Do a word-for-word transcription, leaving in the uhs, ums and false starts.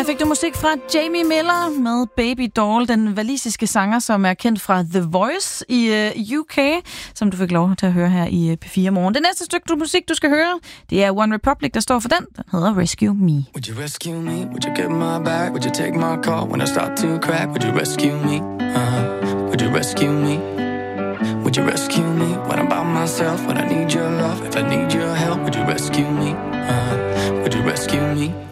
Her fik du musik fra Jamie Miller med Baby Doll, den walisiske sanger, som er kendt fra The Voice i uh, U K, som du fik lov til at høre her i P fire Morgen. Det næste stykke du, musik, du skal høre, det er One Republic, der står for den. Den hedder Rescue Me. Would you rescue me? Would you get my back? Would you take my call when I start to crack? Would you rescue me? Uh-huh. Would you rescue me? Would you rescue me when I'm by myself? When I need your love, if I need your help, would you rescue me? Uh-huh. Would you rescue me?